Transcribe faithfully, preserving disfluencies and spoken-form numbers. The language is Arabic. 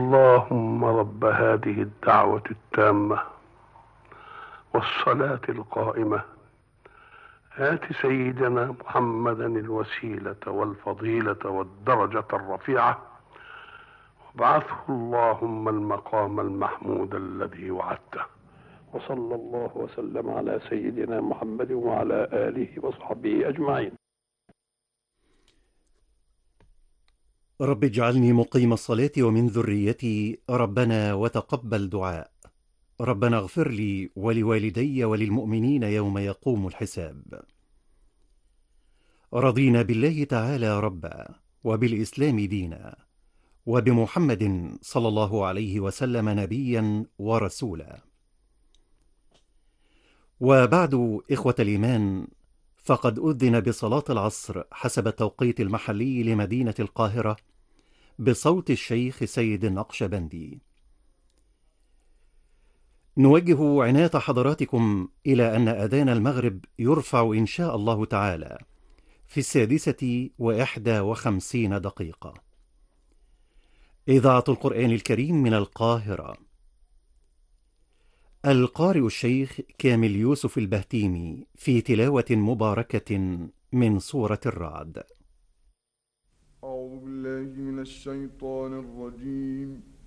اللهم رب هذه الدعوة التامة والصلاة القائمة آت سيدنا محمدا الوسيلة والفضيلة والدرجة الرفيعة وابعثه اللهم المقام المحمود الذي وعدته. وصلى الله وسلم على سيدنا محمد وعلى آله وصحبه أجمعين. رب اجعلني مقيم الصلاة ومن ذريتي، ربنا وتقبل دعاء. ربنا اغفر لي ولوالدي وللمؤمنين يوم يقوم الحساب. رضينا بالله تعالى ربا، وبالإسلام دينا، وبمحمد صلى الله عليه وسلم نبيا ورسولا. وبعد، إخوة الإيمان، فقد أذن بصلاة العصر حسب التوقيت المحلي لمدينة القاهرة بصوت الشيخ سيد النقشبندي. نوجه عناية حضراتكم إلى أن أذان المغرب يرفع إن شاء الله تعالى في السادسة وإحدى وخمسين دقيقة. إذاعة القرآن الكريم من القاهرة. القارئ الشيخ كامل يوسف البهتيمي في تلاوة مباركة من سورة الرعد. أعوذ بالله من الشيطان الرجيم.